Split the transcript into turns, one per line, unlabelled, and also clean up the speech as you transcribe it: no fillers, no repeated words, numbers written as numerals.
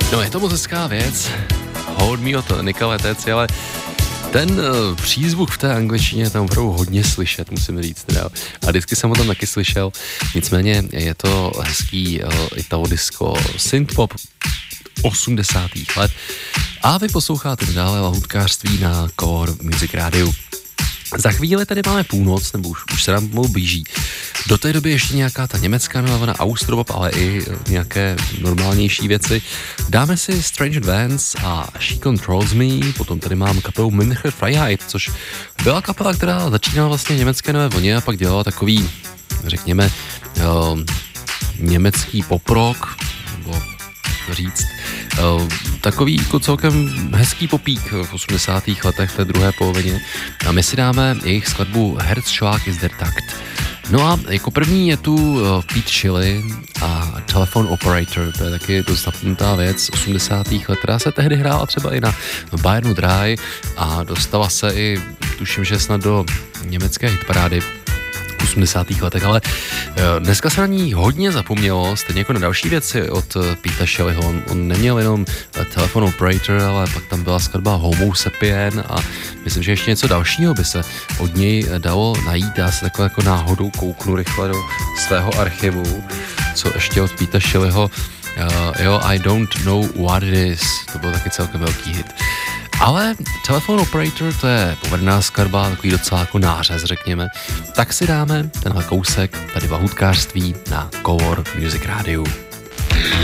No je to moc hezká věc, Hold Me od Nicka Téci, ale ten přízvuk v té angličtině je tam opravdu hodně slyšet, musím říct teda. A vždycky jsem ho tam taky slyšel, nicméně je to hezký italodisco, synthpop 80. let. A vy posloucháte dále lahůdkářství na Core Music Radio. Za chvíli tady máme půlnoc, nebo už se nám pomalu blíží. Do té doby ještě nějaká ta německá nová vlna, austropop, ale i nějaké normálnější věci. Dáme si Strange Advance a She Controls Me, potom tady mám kapelu München Freiheit, což byla kapela, která začínala vlastně německé nové vlně a pak dělala takový, řekněme, německý pop-rock, nebo říct, takový jako celkem hezký popík v 80. letech, v té druhé polovině. A my si dáme jejich skladbu Herzschlag ist der Takt. No a jako první je tu Pete Shelley a Telephone Operator, to je taky dost zapnutá věc 80. let, která se tehdy hrála třeba i na Bayernu Dry a dostala se i, tuším, že snad do německé hitparády 80. letech, ale dneska se na ní hodně zapomnělo, stejně jako na další věci od Peta Shelleyho. On neměl jenom Telephone Operator, ale pak tam byla skladba Homo Sapien a myslím, že ještě něco dalšího by se od něj dalo najít. Já se takhle jako náhodou kouknu rychle do svého archivu, co ještě od Peta Shelleyho. I don't know what it is, to byl taky celkem velký hit. Ale Telephone Operator, to je povedená skladba, takový docela jako nářez, řekněme. Tak si dáme tenhle kousek tady v lahůdkářství na Core Music Radio.